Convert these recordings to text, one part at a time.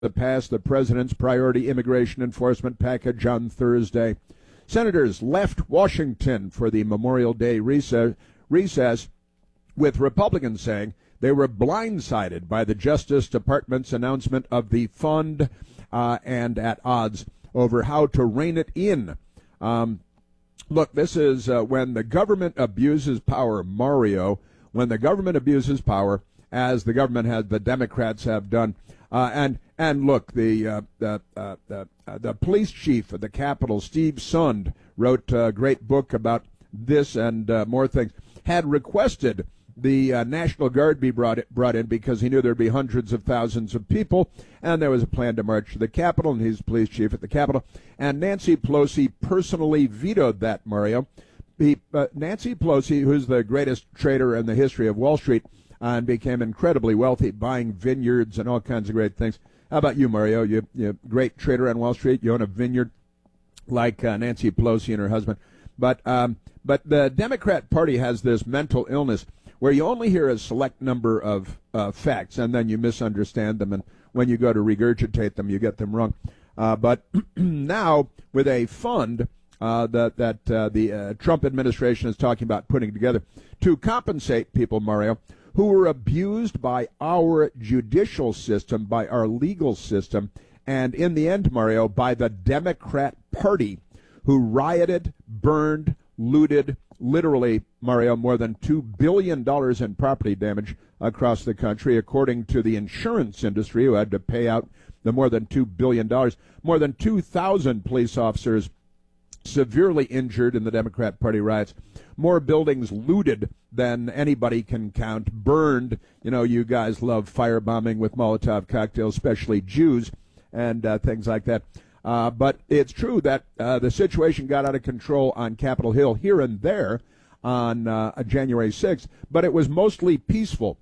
passed the president's priority immigration enforcement package on Thursday. Senators left Washington for the Memorial Day recess, with Republicans saying they were blindsided by the Justice Department's announcement of the fund and at odds over how to rein it in. Look, this is when the government abuses power, Mario, when the government abuses power, as the government has, the Democrats have done. And look, the police chief of the Capitol, Steve Sund, wrote a great book about this and more things, had requested the National Guard be brought in because he knew there'd be hundreds of thousands of people, and there was a plan to march to the Capitol, and he's police chief at the Capitol. And Nancy Pelosi personally vetoed that, Mario. Nancy Pelosi, who's the greatest trader in the history of Wall Street, and became incredibly wealthy, buying vineyards and all kinds of great things. How about you, Mario? You great trader on Wall Street. You own a vineyard like Nancy Pelosi and her husband. But the Democrat Party has this mental illness where you only hear a select number of facts, and then you misunderstand them, and when you go to regurgitate them, you get them wrong. But now, with a fund that the Trump administration is talking about putting together to compensate people, Mario, who were abused by our judicial system, by our legal system, and in the end, Mario, by the Democrat Party, who rioted, burned, looted, literally, Mario, more than $2 billion in property damage across the country, according to the insurance industry, who had to pay out the more than $2 billion. More than 2,000 police officers severely injured in the Democrat Party riots. More buildings looted than anybody can count, burned. You know, you guys love firebombing with Molotov cocktails, especially Jews, and things like that. But it's true that the situation got out of control on Capitol Hill here and there on January 6th, but it was mostly peaceful.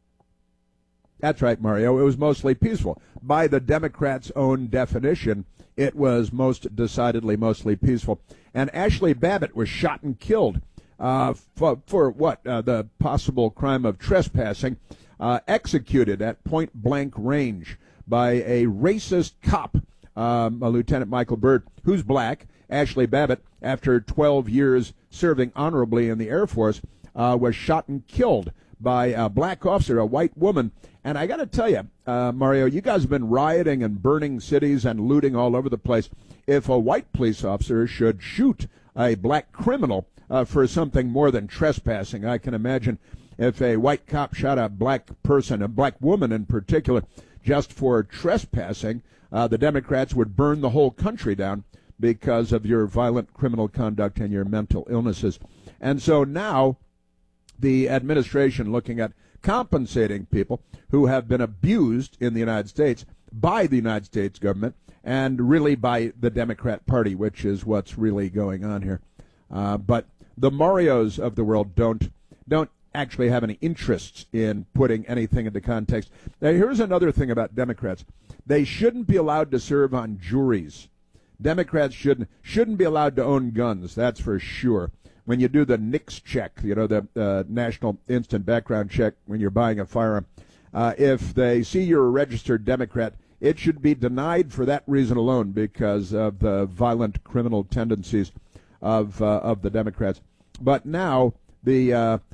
That's right, Mario. It was mostly peaceful. By the Democrats' own definition, it was most decidedly mostly peaceful. And Ashley Babbitt was shot and killed for what? The possible crime of trespassing, executed at point-blank range by a racist cop, Lieutenant Michael Byrd, who's black. Ashley Babbitt, after 12 years serving honorably in the Air Force, was shot and killed by a black officer, a white woman. And I got to tell you, Mario, you guys have been rioting and burning cities and looting all over the place. If a white police officer should shoot a black criminal for something more than trespassing, I can imagine if a white cop shot a black person, a black woman in particular, just for trespassing, the Democrats would burn the whole country down because of your violent criminal conduct and your mental illnesses. And so now the administration looking at compensating people who have been abused in the United States by the United States government and really by the Democrat Party, which is what's really going on here. But the Marios of the world don't actually have any interests in putting anything into context. Now, here's another thing about Democrats. They shouldn't be allowed to serve on juries. Democrats shouldn't be allowed to own guns, that's for sure. When you do the NICS check, you know, the National Instant Background Check when you're buying a firearm, if they see you're a registered Democrat, it should be denied for that reason alone because of the violent criminal tendencies of the Democrats. But now the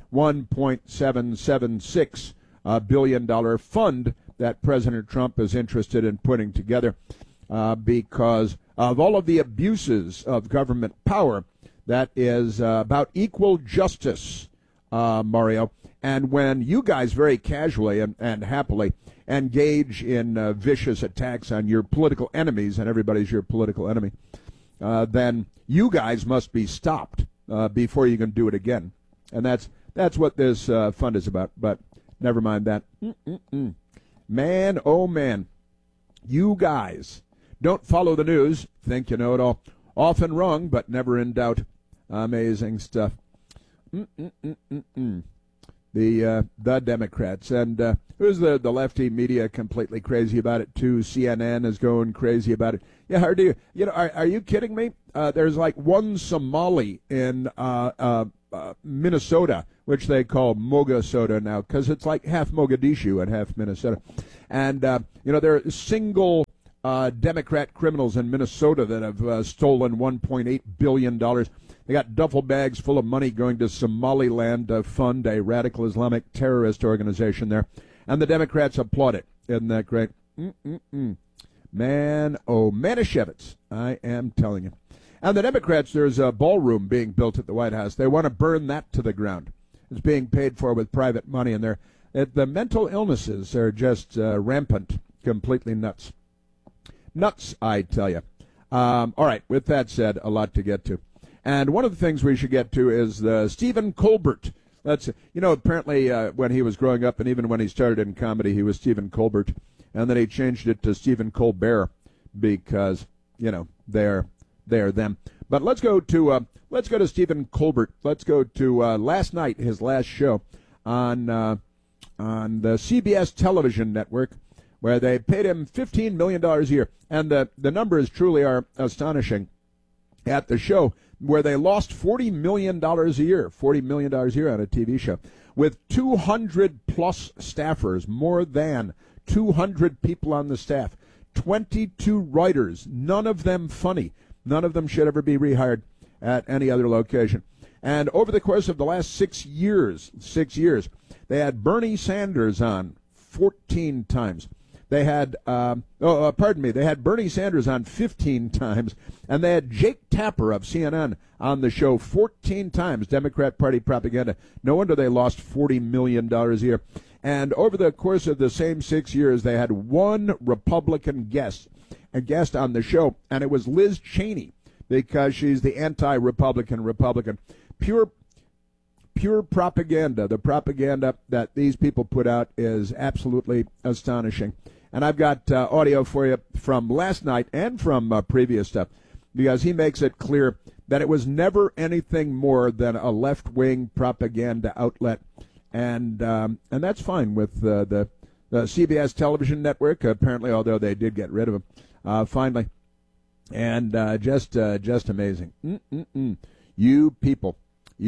$1.776 billion fund that President Trump is interested in putting together because of all of the abuses of government power, that is about equal justice, Mario. And when you guys very casually and happily engage in vicious attacks on your political enemies, and everybody's your political enemy, then you guys must be stopped before you can do it again. And that's what this fund is about. But never mind that. Man, oh man, you guys don't follow the news, think you know it all. Often wrong, but never in doubt. Amazing stuff. The Democrats. And who's the lefty media completely crazy about it, too? CNN is going crazy about it. Yeah, are you kidding me? There's like one Somali in Minnesota which they call Moga soda now, because it's like half Mogadishu and half Minnesota. And, there are single Democrat criminals in Minnesota that have stolen $1.8 billion. They got duffel bags full of money going to Somaliland to fund a radical Islamic terrorist organization there. And the Democrats applaud it. Isn't that great? Man, oh, Manischewitz, I am telling you. And the Democrats, there's a ballroom being built at the White House. They want to burn that to the ground. It's being paid for with private money, and the mental illnesses are just rampant, completely nuts. Nuts, I tell you. All right, with that said, a lot to get to. And one of the things we should get to is Stephen Colbert. Apparently when he was growing up and even when he started in comedy, he was Stephen Colbert. And then he changed it to Stephen Colbert because, they're them. But let's go to Stephen Colbert. Let's go to last night, his last show on the CBS television network, where they paid him $15 million a year. And the numbers truly are astonishing at the show, where they lost $40 million a year, $40 million a year on a TV show, with 200-plus staffers, more than 200 people on the staff, 22 writers, none of them funny. None of them should ever be rehired at any other location. And over the course of the last 6 years, they had Bernie Sanders on 14 times. They had, they had Bernie Sanders on 15 times, and they had Jake Tapper of CNN on the show 14 times, Democrat Party propaganda. No wonder they lost $40 million a year. And over the course of the same 6 years, they had one Republican guest on the show, and it was Liz Cheney, because she's the anti-Republican Republican. Pure propaganda. The propaganda that these people put out is absolutely astonishing. And I've got audio for you from last night and from previous stuff, because he makes it clear that it was never anything more than a left-wing propaganda outlet. And that's fine with the CBS television network, apparently, although they did get rid of him finally. And just amazing. You people.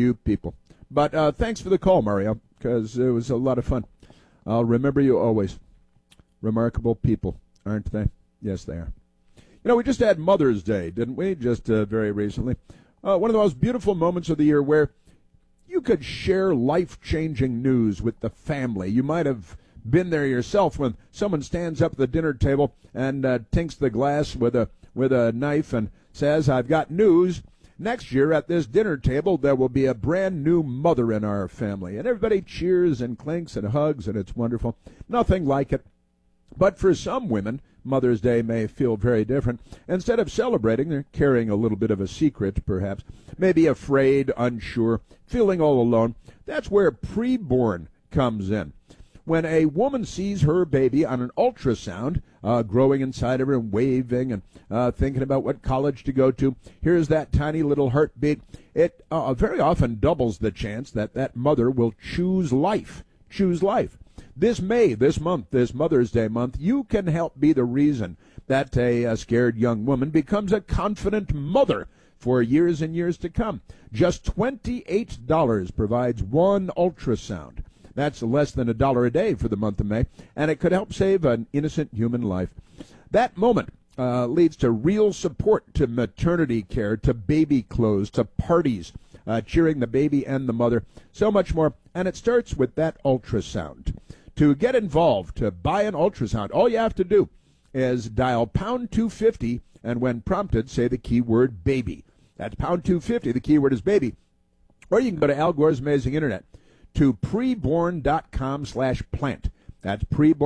But thanks for the call, Mario, because it was a lot of fun. I'll remember you always. Remarkable people, aren't they? Yes, they are. We just had Mother's Day, didn't we, just very recently? One of the most beautiful moments of the year, where you could share life-changing news with the family. You might have been there yourself when someone stands up at the dinner table and tinks the glass with a knife and says, "I've got news. Next year at this dinner table, there will be a brand new mother in our family." And everybody cheers and clinks and hugs, and it's wonderful. Nothing like it. But for some women, Mother's Day may feel very different. Instead of celebrating, they're carrying a little bit of a secret, perhaps. Maybe afraid, unsure, feeling all alone. That's where preborn comes in. When a woman sees her baby on an ultrasound, growing inside of her and waving and thinking about what college to go to, here's that tiny little heartbeat. It very often doubles the chance that that mother will choose life. This month, this Mother's Day month, you can help be the reason that a scared young woman becomes a confident mother for years and years to come. Just $28 provides one ultrasound. That's less than $1 a day for the month of May, and it could help save an innocent human life. That moment leads to real support, to maternity care, to baby clothes, to parties, cheering the baby and the mother, so much more. And it starts with that ultrasound. To get involved, to buy an ultrasound, all you have to do is dial pound 250, and when prompted, say the keyword baby. That's pound 250, the keyword is baby. Or you can go to Al Gore's Amazing Internet to preborn.com/plant. That's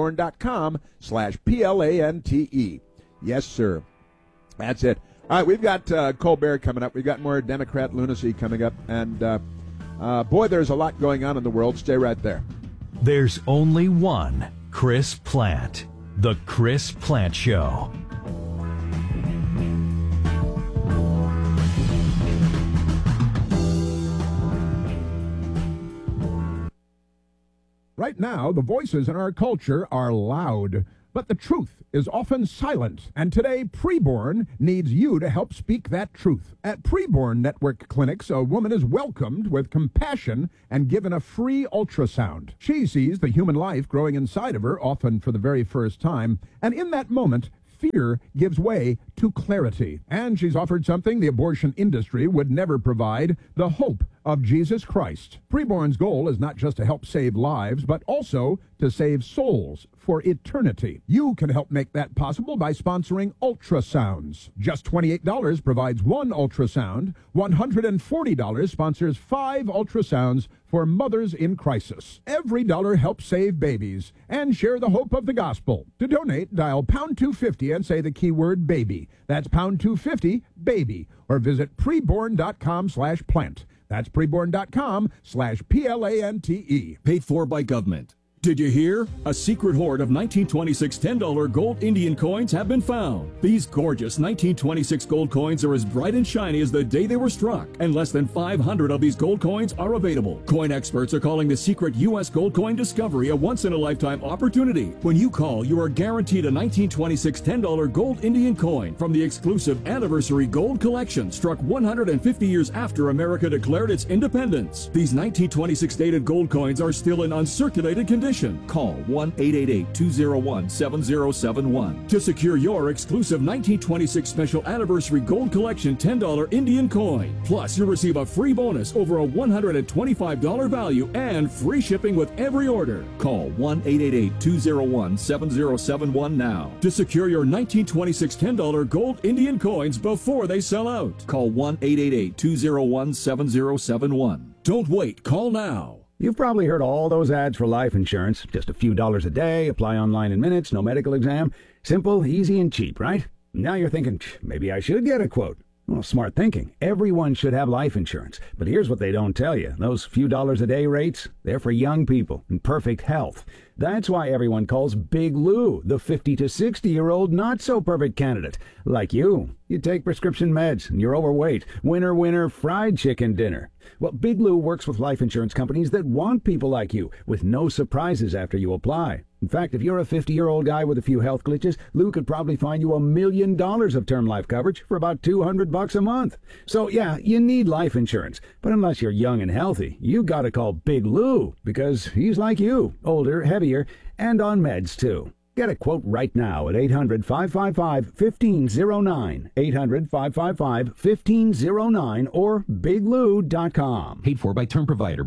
preborn.com/PLANTE. Yes, sir. That's it. All right, we've got Colbert coming up. We've got more Democrat lunacy coming up. And, boy, there's a lot going on in the world. Stay right there. There's only one Chris Plante. The Chris Plante Show. Right now, the voices in our culture are loud. But the truth is often silent, and today Preborn needs you to help speak that truth. At Preborn Network clinics, a woman is welcomed with compassion and given a free ultrasound. She sees the human life growing inside of her, often for the very first time, and in that moment, fear gives way to clarity. And she's offered something the abortion industry would never provide, the hope of Jesus Christ. Preborn's goal is not just to help save lives, but also to save souls for eternity. You can help make that possible by sponsoring ultrasounds. Just $28 provides one ultrasound. $140 sponsors 5 ultrasounds for mothers in crisis. Every dollar helps save babies and share the hope of the gospel. To donate, dial pound 250 and say the keyword baby. That's pound 250 baby, or visit preborn.com/plant. That's preborn.com/PLANTE. Paid for by government. Did you hear? A secret hoard of 1926 $10 gold Indian coins have been found. These gorgeous 1926 gold coins are as bright and shiny as the day they were struck, and less than 500 of these gold coins are available. Coin experts are calling the secret U.S. gold coin discovery a once-in-a-lifetime opportunity. When you call, you are guaranteed a 1926 $10 gold Indian coin from the exclusive Anniversary Gold Collection, struck 150 years after America declared its independence. These 1926 dated gold coins are still in uncirculated condition. Call 1-888-201-7071 to secure your exclusive 1926 Special Anniversary Gold Collection $10 Indian coin. Plus, you'll receive a free bonus over a $125 value and free shipping with every order. Call 1-888-201-7071 now to secure your 1926 $10 gold Indian coins before they sell out. Call 1-888-201-7071. Don't wait. Call now. You've probably heard all those ads for life insurance. Just a few dollars a day, apply online in minutes, no medical exam. Simple, easy, and cheap, right? Now you're thinking, maybe I should get a quote. Well, smart thinking. Everyone should have life insurance. But here's what they don't tell you. Those few dollars a day rates, they're for young people in perfect health. That's why everyone calls Big Lou the 50 to 60-year-old not-so-perfect candidate. Like you. You take prescription meds and you're overweight. Winner, winner, fried chicken dinner. Well, Big Lou works with life insurance companies that want people like you, with no surprises after you apply. In fact, if you're a 50-year-old guy with a few health glitches, Lou could probably find you $1 million of term life coverage for about $200 a month. So yeah, you need life insurance. But unless you're young and healthy, you gotta call Big Lou, because he's like you, older, heavier, and on meds too. Get a quote right now at 800-555-1509, 800-555-1509, or biglou.com. Paid for by term provider.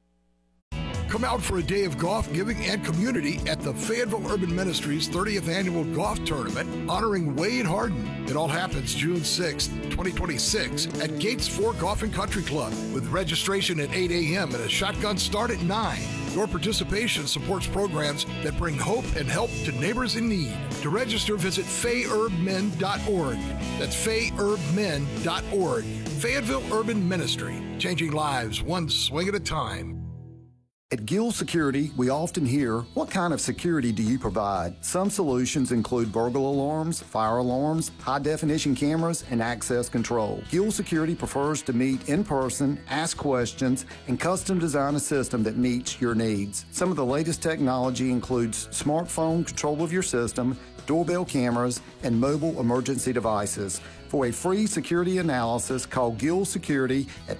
Come out for a day of golf, giving, and community at the Fayetteville Urban Ministries 30th Annual Golf Tournament honoring Wade Harden. It all happens June 6, 2026 at Gates 4 Golf and Country Club with registration at 8 a.m. and a shotgun start at 9. Your participation supports programs that bring hope and help to neighbors in need. To register, visit fayerbmen.org. That's fayerbmen.org. Fayetteville Urban Ministry, changing lives one swing at a time. At Gill Security, we often hear, what kind of security do you provide? Some solutions include burglar alarms, fire alarms, high-definition cameras, and access control. Gill Security prefers to meet in person, ask questions, and custom design a system that meets your needs. Some of the latest technology includes smartphone control of your system, doorbell cameras, and mobile emergency devices. For a free security analysis, call Gill Security at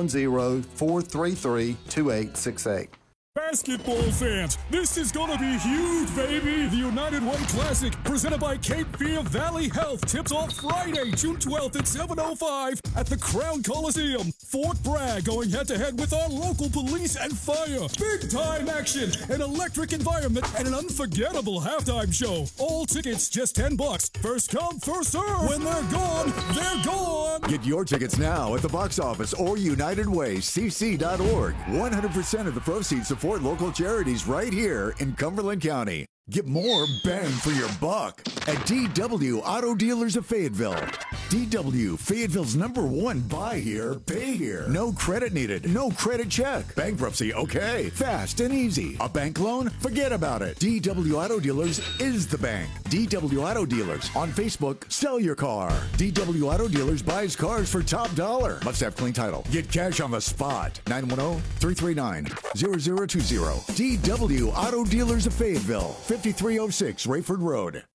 910-433-2868. Basketball fans, this is gonna be huge, baby! The United Way Classic, presented by Cape Fear Valley Health, tips off Friday, June 12th at 7:05 at the Crown Coliseum. Fort Bragg going head-to-head with our local police and fire. Big-time action, an electric environment, and an unforgettable halftime show. All tickets just $10. First come, first serve. When they're gone, they're gone. Get your tickets now at the box office or UnitedWayCC.org. 100% of the proceeds support local charities right here in Cumberland County. Get more bang for your buck at DW Auto Dealers of Fayetteville. DW, Fayetteville's #1 buy here, pay here. No credit needed, no credit check. Bankruptcy, okay. Fast and easy. A bank loan? Forget about it. DW Auto Dealers is the bank. DW Auto Dealers. On Facebook, sell your car. DW Auto Dealers buys cars for top dollar. Must have clean title. Get cash on the spot. 910-339-0020. DW Auto Dealers of Fayetteville. 5306 Rayford Road.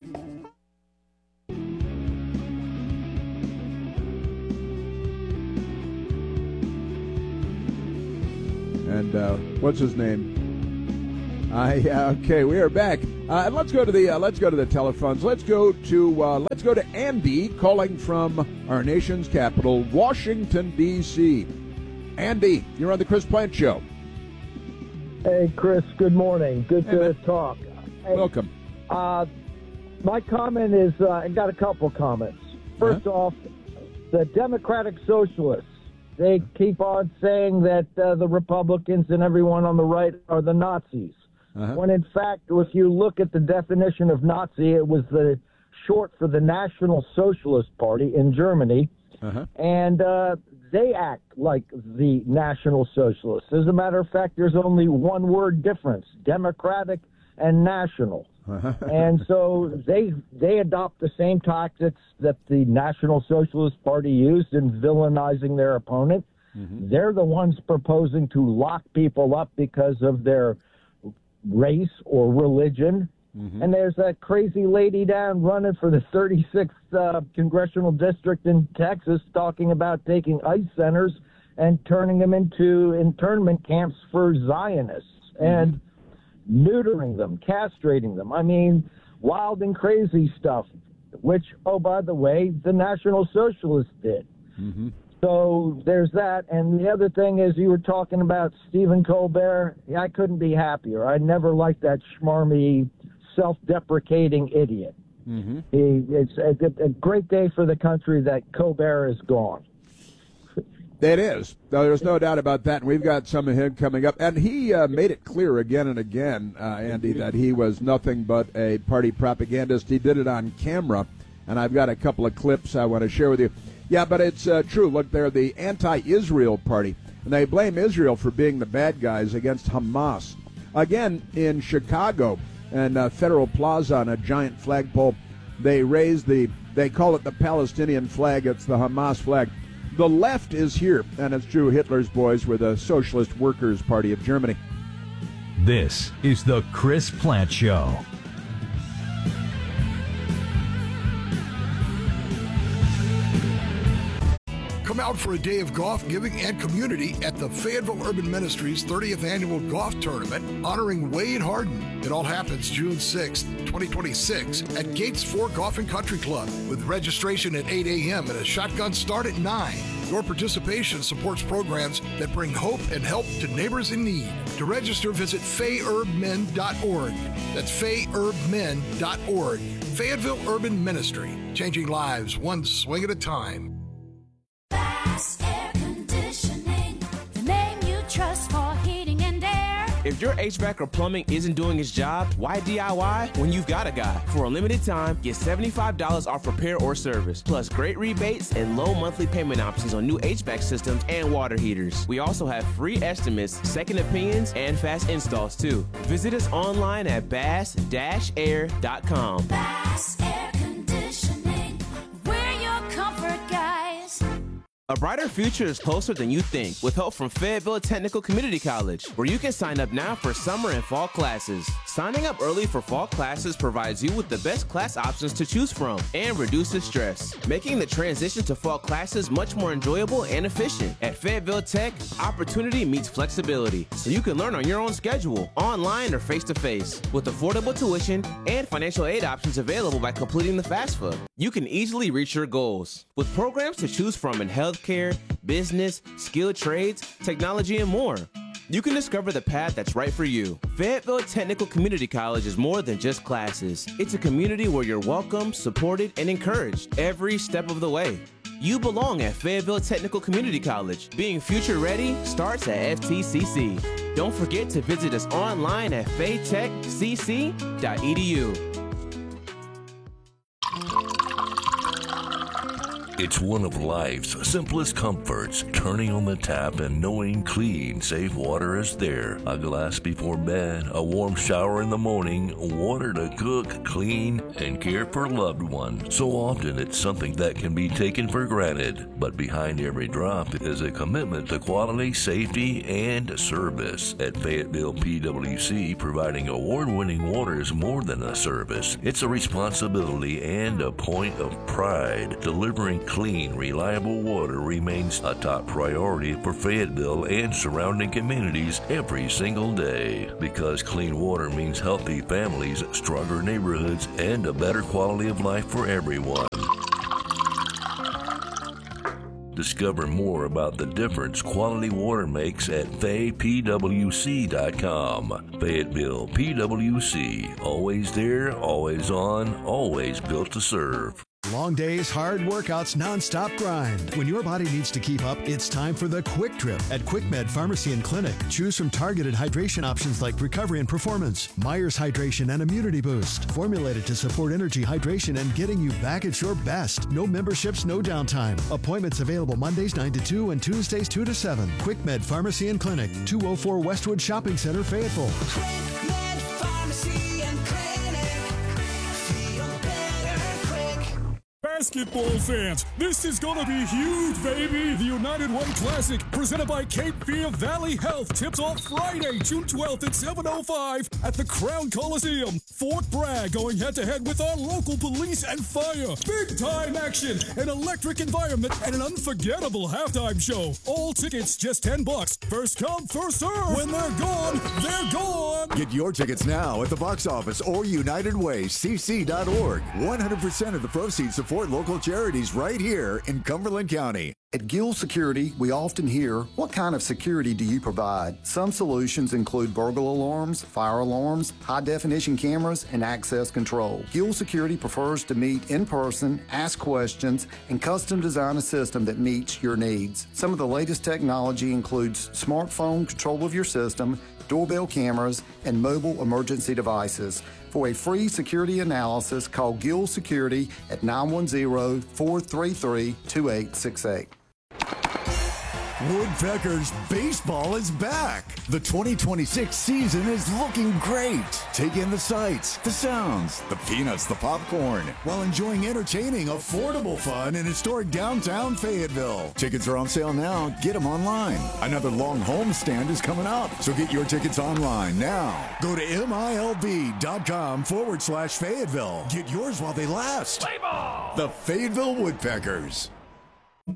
And what's his name? Okay, we are back. And let's go to the telephones. Let's go to Andy calling from our nation's capital, Washington D.C. Andy, you're on the Chris Plant Show. Hey, Chris. Good morning. Good to talk. Hey, welcome. My comment is, I got a couple comments. First off, the Democratic Socialists, they keep on saying that the Republicans and everyone on the right are the Nazis. When in fact, if you look at the definition of Nazi, it was the short for the National Socialist Party in Germany, and they act like the National Socialists. As a matter of fact, there's only one word difference: democratic and national. And so they adopt the same tactics that the National Socialist Party used in villainizing their opponent. They're the ones proposing to lock people up because of their race or religion. And there's that crazy lady down running for the 36th congressional district in Texas talking about taking ICE centers and turning them into internment camps for Zionists and neutering them, castrating them. I mean, wild and crazy stuff, which, oh, by the way, the National Socialists did. So there's that. And the other thing is, you were talking about Stephen Colbert. I couldn't be happier. I never liked that schmarmy, self-deprecating idiot. It's a great day for the country that Colbert is gone. It is. There's no doubt about that. And we've got some of him coming up. And he made it clear again and again, Andy, that he was nothing but a party propagandist. He did it on camera. And I've got a couple of clips I want to share with you. Yeah, but it's true. Look, they're the anti-Israel party, and they blame Israel for being the bad guys against Hamas. Again, in Chicago and Federal Plaza on a giant flagpole, they call it the Palestinian flag. It's the Hamas flag. The left is here, and it's true, Hitler's boys were the Socialist Workers' Party of Germany. This is the Chris Plant Show. Come out for a day of golf, giving, and community at the Fayetteville Urban Ministries 30th Annual Golf Tournament honoring Wade Harden. It all happens June 6th, 2026 at Gates 4 Golf and Country Club with registration at 8 a.m. and a shotgun start at 9. Your participation supports programs that bring hope and help to neighbors in need. To register, visit FayUrbMen.org. That's FayUrbMen.org. Fayetteville Urban Ministry, changing lives one swing at a time. Air Conditioning, the name you trust for heating and air. If your HVAC or plumbing isn't doing its job, why DIY when you've got a guy? For a limited time, get $75 off repair or service, plus great rebates and low monthly payment options on new HVAC systems and water heaters. We also have free estimates, second opinions, and fast installs too. Visit us online at bass-air.com. Bass Air Conditioning, we're your comfort guys. A brighter future is closer than you think with help from Fayetteville Technical Community College, where you can sign up now for summer and fall classes. Signing up early for fall classes provides you with the best class options to choose from and reduces stress, making the transition to fall classes much more enjoyable and efficient. At Fayetteville Tech, opportunity meets flexibility, so you can learn on your own schedule, online or face-to-face, with affordable tuition and financial aid options available by completing the FAFSA. You can easily reach your goals. With programs to choose from in healthcare, business, skilled trades, technology, and more, you can discover the path that's right for you. Fayetteville Technical Community College is more than just classes. It's a community where you're welcome, supported, and encouraged every step of the way. You belong at Fayetteville Technical Community College. Being future ready starts at FTCC. Don't forget to visit us online at faytechcc.edu. It's one of life's simplest comforts, turning on the tap and knowing clean, safe water is there. A glass before bed, a warm shower in the morning, water to cook, clean, and care for loved ones. So often it's something that can be taken for granted, but behind every drop is a commitment to quality, safety, and service. At Fayetteville PWC, providing award-winning water is more than a service. It's a responsibility and a point of pride. Delivering clean, reliable water remains a top priority for Fayetteville and surrounding communities every single day. Because clean water means healthy families, stronger neighborhoods, and a better quality of life for everyone. Discover more about the difference quality water makes at faypwc.com. Fayetteville PWC, always there, always on, always built to serve. Long days, hard workouts, non-stop grind. When your body needs to keep up, it's time for the Quick Trip at QuickMed Pharmacy and Clinic. Choose from targeted hydration options like Recovery and Performance, Myers Hydration and Immunity Boost, formulated to support energy, hydration, and getting you back at your best. No memberships, no downtime. Appointments available Mondays 9 to 2 and Tuesdays 2 to 7. QuickMed Pharmacy and Clinic, 204 Westwood Shopping Center, Fayetteville. QuickMed Pharmacy and Clinic. Feel better quick. Basketball fans, this is gonna be huge, baby! The United Way Classic, presented by Cape Fear Valley Health, tips off Friday, June 12th at 7:05 at the Crown Coliseum. Fort Bragg going head-to-head with our local police and fire. Big-time action, an electric environment, and an unforgettable halftime show. All tickets just $10. First come, first serve. When they're gone, they're gone. Get your tickets now at the box office or UnitedWayCC.org. 100% of the proceeds support local charities right here in Cumberland County. At Gill Security, we often hear, what kind of security do you provide? Some solutions include burglar alarms, fire alarms, high-definition cameras, and access control. Gill Security prefers to meet in person, ask questions, and custom design a system that meets your needs. Some of the latest technology includes smartphone control of your system, doorbell cameras, and mobile emergency devices. For a free security analysis, call Gill Security at 910-433-2868. Woodpeckers baseball is back. The 2026 season is looking great. Take in the sights, the sounds, the peanuts, the popcorn, while enjoying entertaining, affordable fun in historic downtown Fayetteville. Tickets are on sale now. Get them online. Another long home stand is coming up, so get your tickets online now. Go to MILB.com/Fayetteville. Get yours while they last. Play ball! The Fayetteville Woodpeckers.